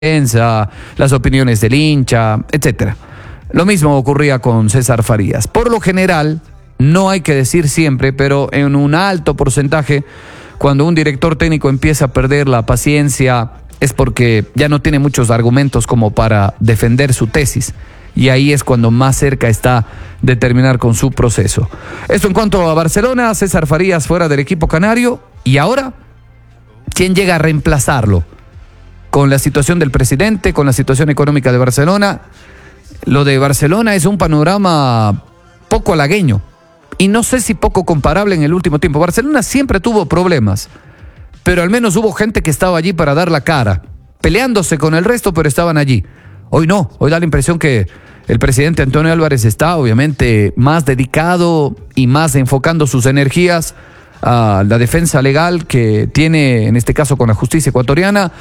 prensa, las opiniones del hincha, etcétera. Lo mismo ocurría con César Farías. Por lo general, no hay que decir siempre, pero en un alto porcentaje, cuando un director técnico empieza a perder la paciencia, es porque ya no tiene muchos argumentos como para defender su tesis. Y ahí es cuando más cerca está de terminar con su proceso. Esto en cuanto a Barcelona, César Farías fuera del equipo canario. Y ahora, ¿quién llega a reemplazarlo? Con la situación del presidente, con la situación económica de Barcelona. Lo de Barcelona es un panorama poco halagüeño. Y no sé si poco comparable en el último tiempo. Barcelona siempre tuvo problemas, pero al menos hubo gente que estaba allí para dar la cara, peleándose con el resto, pero estaban allí. Hoy no, hoy da la impresión que el presidente Antonio Álvarez está obviamente más dedicado y más enfocando sus energías a la defensa legal que tiene, en este caso con la justicia ecuatoriana,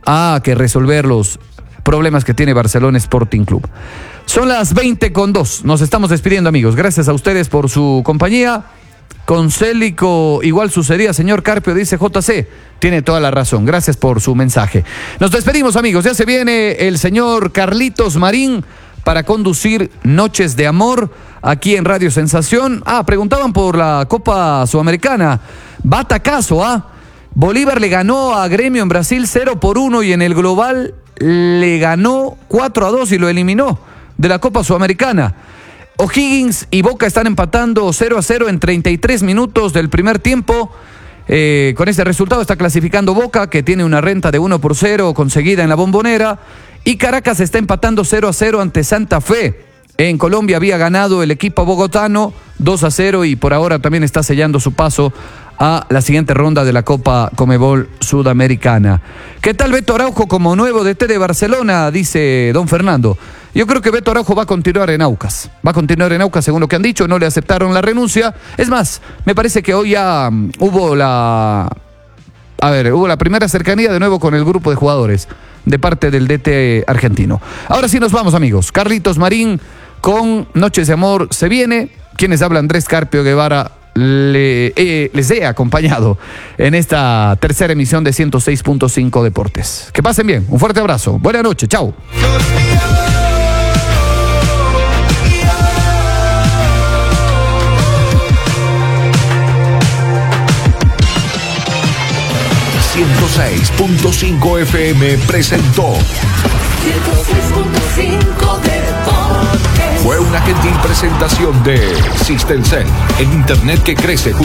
a que resolver los problemas que tiene Barcelona Sporting Club. Son las 20:02, nos estamos despidiendo, amigos. Gracias a ustedes por su compañía. Con Célico igual sucedía, señor Carpio, dice JC. Tiene toda la razón, gracias por su mensaje. Nos despedimos, amigos, ya se viene el señor Carlitos Marín para conducir Noches de Amor aquí en Radio Sensación. Preguntaban por la Copa Sudamericana. Batacazo, Bolívar le ganó a Gremio en Brasil 0-1 y en el global le ganó 4-2 y lo eliminó de la Copa Sudamericana. O'Higgins y Boca están empatando 0-0 en 33 minutos del primer tiempo. Con este resultado está clasificando Boca, que tiene una renta de 1-0 conseguida en la Bombonera. Y Caracas está empatando 0-0 ante Santa Fe. En Colombia había ganado el equipo bogotano 2-0 y por ahora también está sellando su paso a la siguiente ronda de la Copa Conmebol Sudamericana. ¿Qué tal Beto Araujo como nuevo DT de Barcelona? Dice don Fernando. Yo creo que Beto Araujo va a continuar en Aucas. Va a continuar en Aucas según lo que han dicho. No le aceptaron la renuncia. Es más, me parece que hoy ya hubo la primera cercanía de nuevo con el grupo de jugadores de parte del DT argentino. Ahora sí nos vamos, amigos. Carlitos Marín con Noches de Amor se viene. Quienes habla Andrés Carpio Guevara les he acompañado en esta tercera emisión de 106.5 Deportes. Que pasen bien, un fuerte abrazo, buena noche, chao. .5 FM presentó 106.5 Deportes. Fue una gentil presentación de Systemcel, el internet que crece